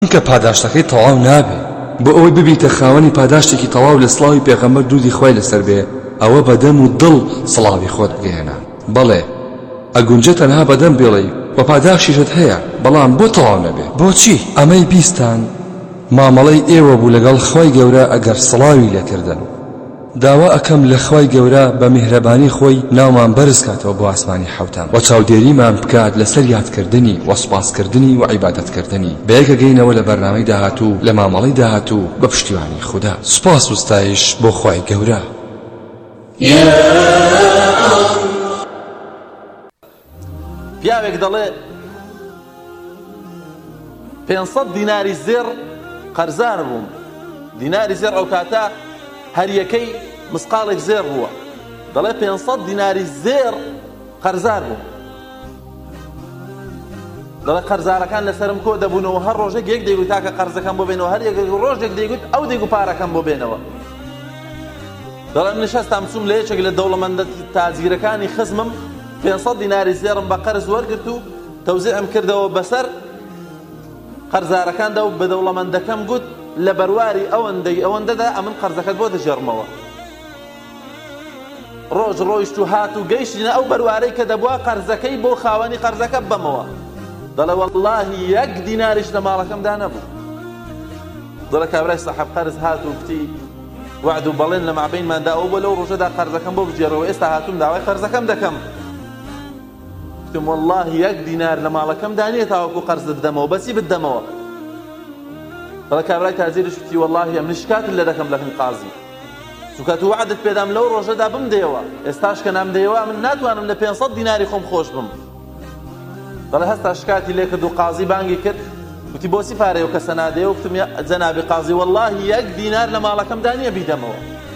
کە پاداشتەکەی تەواو نابێ بۆ ئەوەی ببیتە خاوەنی پاداشتێکی تەواو لە سڵاوی پێغەمبەر درودی خوای لەسەر بێ ئەوە بەدەم و دڵ سڵاوی خۆت بگەێنە بەڵێ ئەگونجە تەنها بەدەم بێڵێ و پاداشیشت هەیە بەڵام بۆ تەواو نەبێ بۆچی ئەمەی بیستان مامەڵەی ئێوە بوو لەگەڵ خوای گەورە ئەگەر سڵاوی لێکردن داوا ئەکەم لە خوای گەورە بە میهرەبانی خۆی ناومان بەرز کاتەوە بۆ ئاسمانی حەوتان و چاودێریمان بکات لەسەر یادکردنی و سوپاسکردنی و عیبادەتکردنی بەیەکە گەینەوە لە بەرنامەی داهاتوو لە مامەڵەی داهاتوو بە پشتیوانی خوددا سوپاس و ستایش بۆ خوای گەورە. پیاوێک دەڵێ 500 دیناری زێر قەرزار بووم. دیناری زێر ئەو کاتە هەر یەکەی مسقالێک زێر بووە. دەڵێ 500 دیناری زێر قەرزار بووم. دەڵێ قەرزارەکان لەسرم کۆ دەبوونەوە هەر ڕۆژێک یەک دەیگوت تاکە قەرزەکەم بۆ بێنەوە هەر ڕۆژێک دەیگوت ئەو دەیگو پارەکەم بۆ بێنەوە. دەڵێ نشەستام چووم لە یەکێک لە دەوڵەمەندە تاجیرەکانی خزمم 500 دیناری زێرم بە قەرز وەرگرت و تەوزیعم کردەوە بەسەر قەرزارەکاندا و بە دەوڵەمەندەکەم گوت لە بەرواری ئەوەندەدا ئەمن قەرزەکەت بۆ دەژێڕمەوە. ڕۆژ ڕۆیشت و هات و گەیشتینە ئەو بەروارەی کە دەبووە قەرزەکەی بۆ خاوەنی قەرزەکە بەمەوە. دەڵێ وەڵڵاهی یەک دیناریش لە ماڵەکەمدا نەبوو. دەڵێ کابرای سەحەب قەرز هات و گوتی وعد و بەڵێن لە مابەینماندا ئەو بۆ لەو ڕۆژەدا قەرزەکەم بۆ بجێڕەوە ئێستا هاتووم داوای قەرزەکەم دەکەم. گوتم وەڵڵاهی یەک دینار لە ماڵەکەمدا نییە تاوەکو قەرزت بدەمەوە بەچی بدەمەوە. دەڵێ کابرای تاجیرش گوتی وەڵڵاهی ئەم شکاتت لێ دەکەم لە قازی چونکە تو وعدت پێدام لەو ڕۆژەدا بمدەیەوە ئێستاش کە نامدەیەوە من ناتوانم لە 500 دیناری خۆم خۆش بم. دەڵێ هەستا شکاتی لێ کرد و قازی بانگی کرد گوتی بۆچی پارەیەوە کەسە نادەیەوە گوتم جەنابی قازی وەڵڵاهی یەک دینار لە ماڵەکەمدا نییە بیدەمەوە.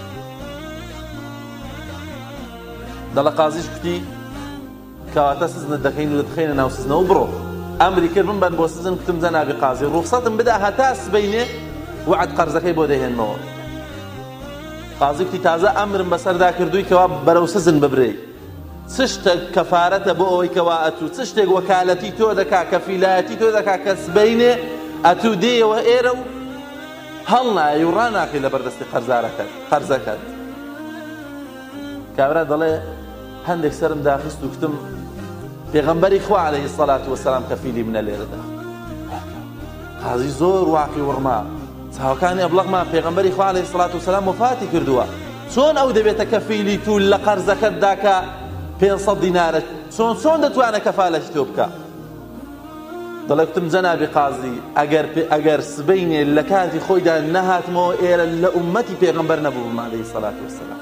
دەڵێ قازیش گوتی کەواتە سزنت دەکەین و دەتخەینە ناو سزنەوە بڕۆ. ئەمری کرد من بەن بۆ سزن گوتم جەنابی قازی ڕوخسەتم بدا هەتا سبەینێ وعد قەرزەکەی بۆ دەهێنمەوە. قازی گوتی تازە ئەمرم بەسەردا کردووی کەوا بەرەو سزن ببرێ. چ شتێک کەفارەتە بۆ ئەوەی کەوا ئەتوو چ شتێک وەکالەتی تۆ دەکا کەفیلایەتی تۆ دەکا کە سبەینێ ئەتوو دێیەوە ئێرە و هەڵ نایە و ڕاناکەی لە بەردەستی قەرزەکەت. کابرا دەڵێ هەندێک سەرم داخست و گوتم پێغەمبەری خوا عەلەیهی سەڵات وەسەلام کەفیلی منە لێرەدا. قازی زۆر واقعی وڕما چاوەکانی ئەبڵەقما پێغەمبەری خوا عەلەیهی سەڵات وەسەلام وفاتی کردووە چۆن ئەو دەبێتە کەفیلی تو لە قەرزەکەتدا کە 500 دینارە چۆن دەتوانە کەفالەتی تۆ بکە. دەڵێ گوتم جەنابی قازی ئەگەر سبەینێ لە کاتی خۆیدا نەهاتمەوە ئێرە لە ئومەتی پێغەمبەر نەبووم عەلەیهی سەڵات وەسەلام.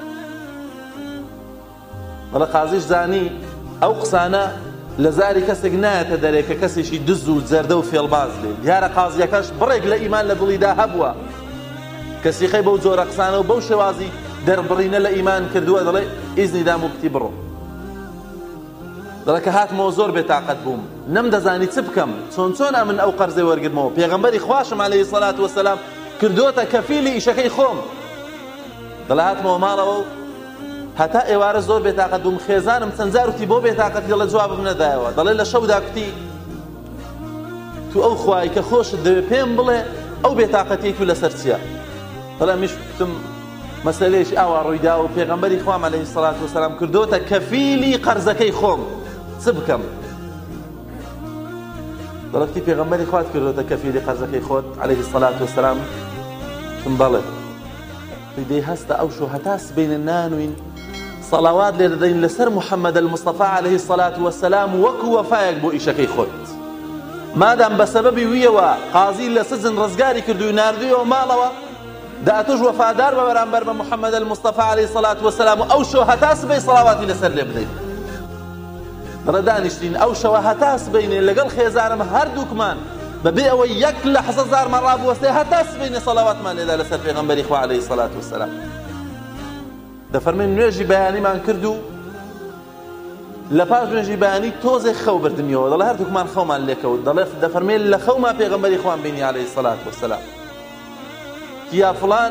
دەڵێ قازیش زانی ئەو قسانە لە زاری کەسێک نایەتە دەرێ کە کەسێکی دز و جەردە و فێڵباز لێ دیارە قازیەکەش بڕێک لە ئیمان لە دڵیدا هەبووە کەسیخەی بەو جۆرە قسانە و بەو شێوازی دەربڕینە لە ئیمان کردووە. دەڵێ ئیزنی دام و بتی بڕۆ. دەڵێ کە هاتمەوە زۆر بێتاقەت بووم نەمدەزانی چ بکەم چۆن من ئەو قەرزەی وەرگرمەوە پێغەمبەری خواشم عەلەیهی سەڵات وەسەلام کردووەتە کەفیلی ئیشەکەی خۆم. دەڵێ هاتمەوە ماڵەوە و هەتا ئێوارە زۆر بێتاقەت بووم خێزانم چەند جار وتی بۆ بێتاقەتی دەڵێ جوابم نەدایەوە. دەڵێ لە شەودا کوتی تو ئەو خوای کە خۆشت دەوێ پێم بڵێ ئەو بێتاقەتی تو لەسەر چییە. دەڵێ میش گوتم مەسەلەیەکی ئاوا ڕوویدا و پێغەمبەری خوام عەلەیهی سەڵات وەسەلام کردووەتە کەفیلی قەرزەکەی خۆم چ بکەم. دەڵێ کتی پێغەمبەری خوات کردووەتە کەفیلی قەرزەکەی خۆت عەلەیهی سەڵات وەسەلام. گوتم بەڵێ. دەی هەستە ئەو شو هەتا سبەینە نانوین سەڵاوات لێ دەدەین لەسەر محەممەد المستەفا عەلەیهی سەڵات وەسەلام وەکو وەفایەک بۆ ئیشەکەی خۆت. مادام بە سەبەبی ویەوە قازی لە سزن ڕزگاری کردو و ناردوویەوە ماڵەوە دا ئەتۆش وەفادار بە بەرامبەر بە محەممەد المستەفا عەلەیهی سەڵات وەسەلام و ئەو شۆ هەتا سبەی سەڵاواتی لەسەر لێ بدەین. دەڵێ دانیشتین ئەو شەوە هەتا سبەینێ لەگەڵ خێزانم هەردووکمان بەبێ ئەوەی یەک لە 10,000 مەڕا بوەستێ هەتا سبەینێ سەڵاواتمان لێدا لەسەر پێغەمبەری خوا عەلەیهی سەڵات وەسەلام. دەفەرمێن نوێژی بەیانیمان کرد و لە پاش نوێژی بەیانی تۆزێک خەو بردمیەوە. دەڵێ هەردووکمان خەومان لێکەوت. دەڵێ دەفەرمێن لە خەوما پێغەمبەری خوان بینی عەلەیهی سەڵات وەسەلام. یا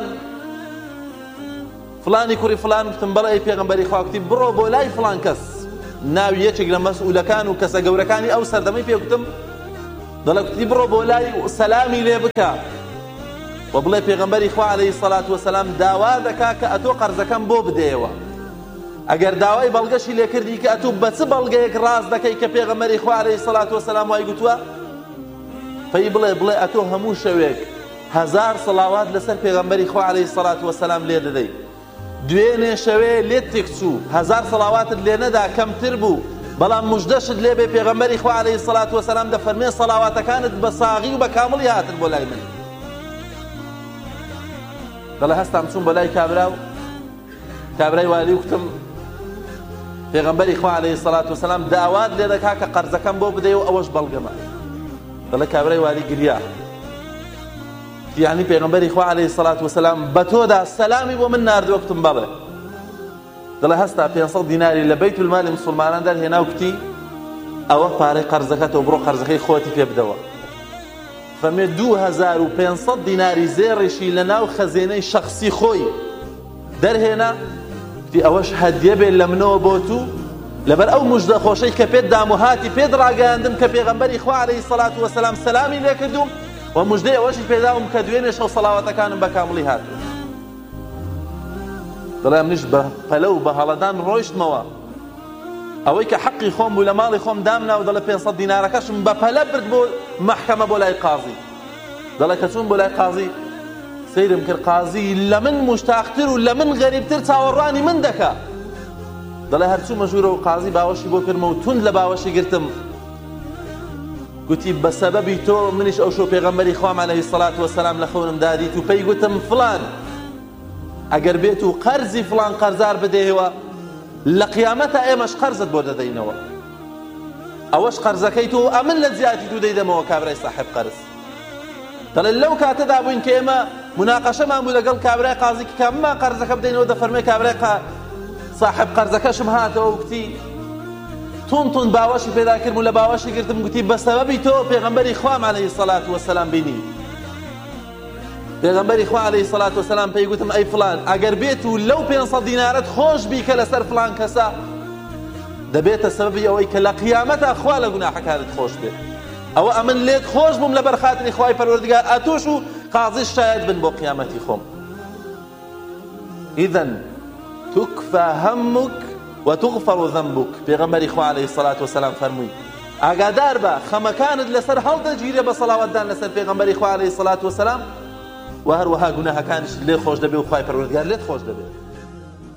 فلانی کوڕی فلان گوتم بەڵێ ئەی پێغەمبەری خوا گوتی بڕۆ بۆ لای فلان کەس ناوی یەکێک لە مەسئولەکان و کەسە گەورەکانی ئەو سەردەمەی پێ گوتم دەڵێ کوتی بڕۆ بۆ لای سەلامی لێ بکە و بڵێ پێغەمبەری خوا عەلەیهی سەڵات وسەلام داوا دەکا کە ئەتۆ قەرزەکەم بۆ بدەیەوە. ئەگەر داوای بەڵگەشی لێ کردی کە ئەتۆ بە چ بەڵگەیەک ڕاست دەکەی کە پێغەمبەری خوا عەلەیهی سەڵات وسەلام وای گوتووە، فەی بڵێ ئەتۆ هەموو شەوێک 1000 سەڵاوات لەسەر پێغەمبەری خوا عەلەیهی سەڵات وسەلام لێ دەدەی. دوێنێ شەوێ لێت تێکچوو 1000 سەڵاواتت لێ نەدا کەمتر بوو، بەڵام موژدەشت لێ بێ پێغەمبەری خوا عەلەیهی سەڵات وسەلام دەفەرمێ سەڵاواتەکانت بە ساغی و بە کامڵی هاتن بۆ لای من. دەڵێ هەستام چوون بە لای کابرای والی وتم پێغەمبەری خوا عەلەیهی سەڵات وسەلام داوات لێ دەکا کە قەرزەکەم بۆ بدەیە و ئەوەش بەڵگەمە. دەڵێ کابرای والی گریا، یعنی پێغەمبەری خوا عەلەیهی سەڵات وسەلام بە تۆدا سەلامی بۆ من ناردووە. وتم بەڵێ. دەڵێ هەستا 500 دیناری لە بەیت المالی موسڵمانان دەرهێنا و کتی ئەوە پارەی قەرزەکەتەوە، بڕۆ قەرزەکەی خۆتی پێ بدەوە. فەرمێ 2500 دیناری زێڕێشی لە ناو خەزێنەی شەخسی خۆی دەرهێنا، کتی ئەوەش هەدیە بێت لە منەوە بۆ تو لەبەر ئەو موژدە خۆشەی کە پێت دام و هاتی پێت ڕاگەیاندم کە پێغەمبەری خوا عەلەیهی سەڵات وسەلام سەلامی لێ کردوم و موژدەی ئەوەشی پێداوم کە دوێنێ شەو سەڵاوەتەکانم بە کامڵی هاتووە. دەڵێ منیش بە پەلە و بە هەڵەدان ڕۆیشتمەوە، ئەوەی کە حەقی خۆم بوو لە ماڵی خۆم دامنا و دەڵێ 500 دینارەکەشم بە پەلە برد بۆ مەحکەمە بۆ لای قازی. دەڵێ کە چوون بۆ لای قازی سەیرم کرد، قازی لە من مشتاقتر و لە من غەریبتر چاوەڕوانی من دەکا. دەڵێ هەرچوو مەژوورە و قازی باوەشی بۆ کردمە و تند لە باوەشی گرتم، گوتی بە سەبەبی تۆ منیش ئەو شەو پێغەمبەری خوام عەلەیهی سەڵات وسەلام لە خەونم دادیت و پێی گوتم فڵان ئەگەر بێت و قەرزی فڵان قەرزار بدەیەوە لە قیامەتە ئێمەش قەرزت بۆ دەدەینەوە، ئەوەش قەرزەکەی تۆ ئەمن لە زیاتی تو دەیدەمەوە کابرای ساحب قەرز. دەڵێ لەو کاتەدا بووین کە ئێمە مناقەشەمان بوو لەگەڵ کابرای قازی کە کاممان قەرزەکە بدەینەوە. دەفەرمێ کابرای صاحب قەرزەکەشم هاتەوە و گوتی تون باوەشی پێدا کردم و لە باوەشی گرتم، گوتی بە سەبەبی تۆ پێغەمبەری خوام عەلەیهی سەڵات وسەلام بینی. پێغەمبەری خوا عەلەیهی سەڵات وسەلام پێی گوتم ئەی فڵان ئەگەر بێت و لەو 500 دینارەت خۆش بی کە لەسەر فڵان کەسە دەبێتە سەبەبی ئەوەی کە لە قیامەتە خوا لە گوناحەکانت خۆش بێت. ئەوە ئەمن لێت خۆش بووم لەبەر خاتری خوای پەروەردگار، ئەتۆش و قازیش شاید بن بۆ قیامەتی خۆم. ئیذەن تکفە هەمک وتغفر ذنبك. پێغەمبەری خوا عەلەیهی سەڵات وسەلام فەرمووی ئاگادار بە خەمەکانت لەسەر هەڵدەگیرێ بە سەڵاوەتدان لەسەر پێغەمبەری خوا عەلەیهی سەڵات وسەلام و هەروەها گوناهەکانش لێ خۆش دەبێ و خوای پەروەردگار لێت خۆش دەبێت.